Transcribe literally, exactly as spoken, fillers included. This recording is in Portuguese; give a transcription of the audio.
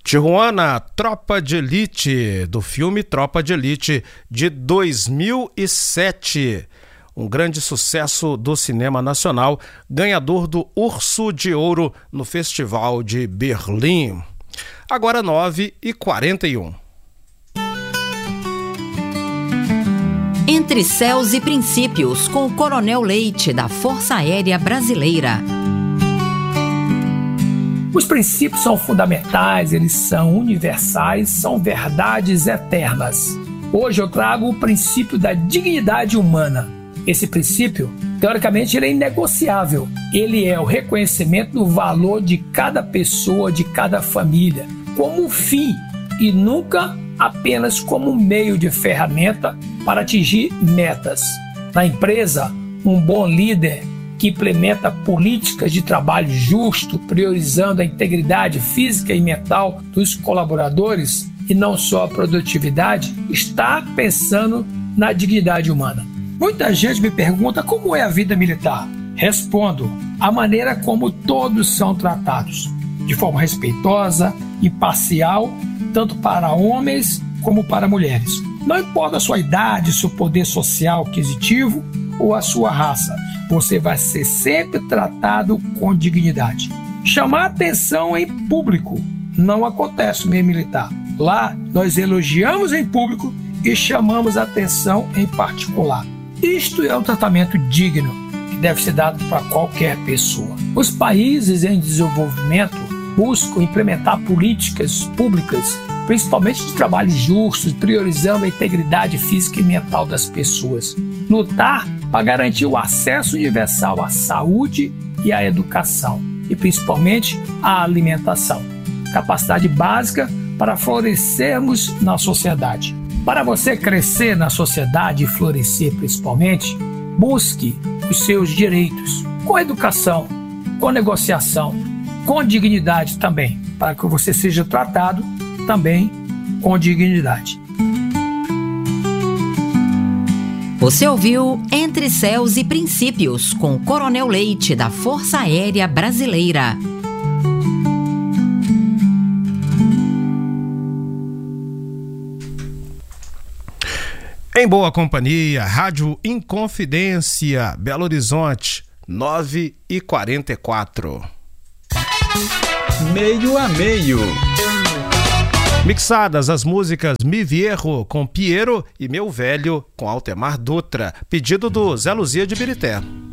Tijuana, Tropa de Elite, do filme Tropa de Elite, de dois mil e sete. Um grande sucesso do cinema nacional, ganhador do Urso de Ouro no Festival de Berlim. Agora nove e quarenta e um. Entre Céus e Princípios, com o Coronel Leite, da Força Aérea Brasileira. Os princípios são fundamentais, eles são universais, são verdades eternas. Hoje eu trago o princípio da dignidade humana. Esse princípio, teoricamente, ele é inegociável. Ele é o reconhecimento do valor de cada pessoa, de cada família, como um fim e nunca apenas como um meio de ferramenta para atingir metas. Na empresa, um bom líder que implementa políticas de trabalho justo, priorizando a integridade física e mental dos colaboradores e não só a produtividade, está pensando na dignidade humana. Muita gente me pergunta como é a vida militar. Respondo, a maneira como todos são tratados, de forma respeitosa, imparcial, tanto para homens como para mulheres. Não importa a sua idade, seu poder social aquisitivo ou a sua raça, você vai ser sempre tratado com dignidade. Chamar atenção em público não acontece no meio militar. Lá, nós elogiamos em público e chamamos atenção em particular. Isto é um tratamento digno que deve ser dado para qualquer pessoa. Os países em desenvolvimento buscam implementar políticas públicas, principalmente de trabalhos justos, priorizando a integridade física e mental das pessoas. Lutar para garantir o acesso universal à saúde e à educação, e principalmente à alimentação. Capacidade básica para florescermos na sociedade. Para você crescer na sociedade e florescer principalmente, busque os seus direitos, com educação, com negociação, com dignidade também, para que você seja tratado também com dignidade. Você ouviu Entre Céus e Princípios, com o Coronel Leite, da Força Aérea Brasileira. Em boa companhia, Rádio Inconfidência, Belo Horizonte, nove e quarenta e quatro. Meio a meio. Mixadas as músicas Mi Viejo com Piero e Meu Velho com Altemar Dutra, pedido do Zé Luzia de Birité.